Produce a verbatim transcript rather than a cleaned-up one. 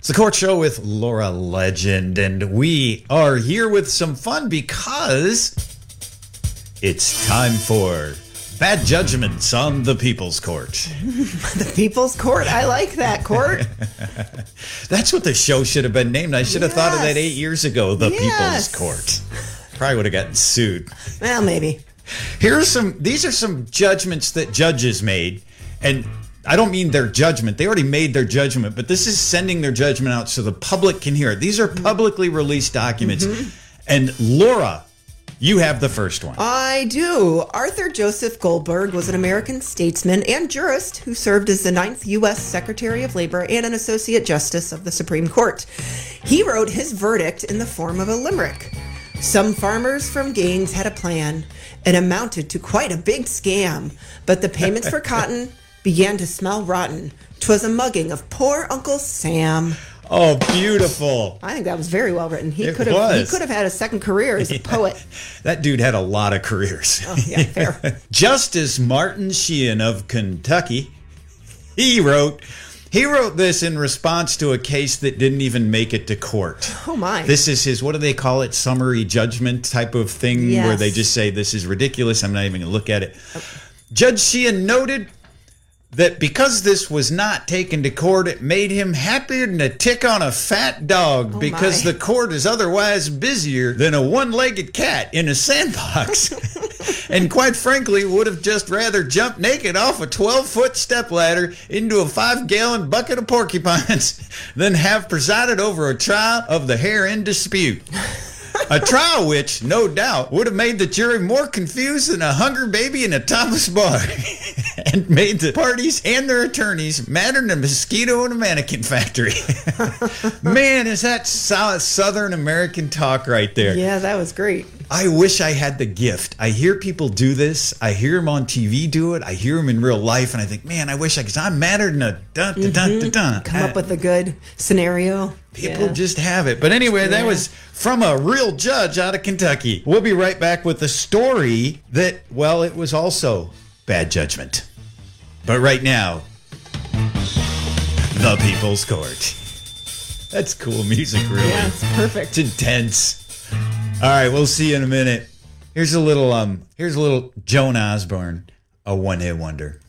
It's the Court Show with Laura Legend, and we are here with some fun because it's time for Bad Judgments on the People's Court. The People's Court? I like that, Court. That's what the show should have been named. I should have Yes. thought of that eight years ago, the Yes. People's Court. Probably would have gotten sued. Well, maybe. Here's some, these are some judgments that judges made, and I don't mean their judgment. They already made their judgment, but this is sending their judgment out so the public can hear it. These are publicly released documents. Mm-hmm. And Laura, you have the first one. I do. Arthur Joseph Goldberg was an American statesman and jurist who served as the ninth U S Secretary of Labor and an Associate Justice of the Supreme Court. He wrote his verdict in the form of a limerick. Some farmers from Gaines had a plan. It amounted to quite a big scam, but the payments for cotton began to smell rotten. 'Twas a mugging of poor Uncle Sam. Oh, beautiful. I think that was very well written. He It could have was. he could have had a second career as a poet. That dude had a lot of careers. Oh, yeah, fair. Justice Martin Sheehan of Kentucky, he wrote, he wrote this in response to a case that didn't even make it to court. Oh, my. This is his, what do they call it, summary judgment type of thing, Yes. where they just say, this is ridiculous, I'm not even going to look at it. Oh. Judge Sheehan noted that because this was not taken to court, it made him happier than a tick on a fat dog oh because my. the court is otherwise busier than a one-legged cat in a sandbox. And quite frankly, would have just rather jumped naked off a twelve-foot stepladder into a five-gallon bucket of porcupines than have presided over a trial of the hair in dispute. A trial which, no doubt, would have made the jury more confused than a hunger baby in a topless bar and made the parties and their attorneys madder than a mosquito in a mannequin factory. Man, is that solid Southern American talk right there. Yeah, that was great. I wish I had the gift. I hear people do this. I hear them on T V do it. I hear them in real life, and I think, man, I wish I could. I'm madder than a dun dun dun dun dun. Come up with a good scenario. People Yeah. just have it. But anyway, that Yeah. was from a real judge out of Kentucky. We'll be right back with the story that, well, it was also bad judgment. But right now, the People's Court. That's cool music, really. Yeah, it's perfect. It's intense. All right, we'll see you in a minute. Here's a little um here's a little Joan Osborne, a one-hit wonder.